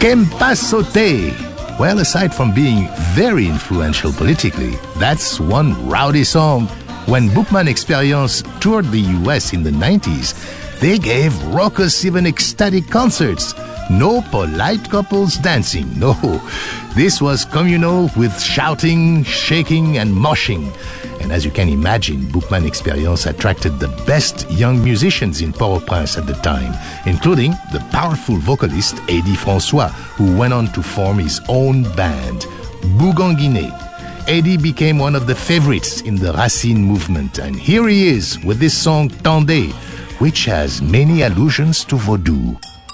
Kempa Sauté. Well, aside from being very influential politically, that's one rowdy song. When Boukman Experience toured the US in the 90s, they gave rockers even ecstatic concerts. No polite couples dancing, no. This was communal with shouting, shaking, and moshing. And as you can imagine, Boukman Experience attracted the best young musicians in Port-au-Prince at the time, including the powerful vocalist Eddie François, who went on to form his own band, Bouganguiné. Eddie became one of the favorites in the Racine movement, and here he is with this song Tendez, which has many allusions to Vaudou.